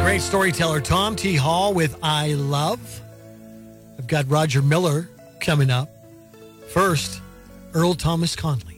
Great storyteller Tom T. Hall with I Love. I've got Roger Miller coming up. First, Earl Thomas Conley.